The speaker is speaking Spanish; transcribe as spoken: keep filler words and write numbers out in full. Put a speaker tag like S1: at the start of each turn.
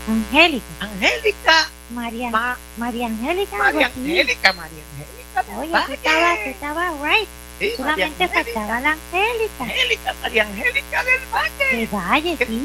S1: Angélica.
S2: Angélica.
S1: María,
S2: Ma-
S1: María Angélica, algo
S2: María
S1: así.
S2: Angélica, María Angélica. del
S1: Oye, tú
S2: Valle.
S1: estabas, tú estabas right.
S2: Sí, María
S1: Solamente
S2: Angélica.
S1: faltaba la Angélica.
S2: Angélica, María Angélica del Valle.
S1: De Valle,
S2: ¿Qué
S1: sí.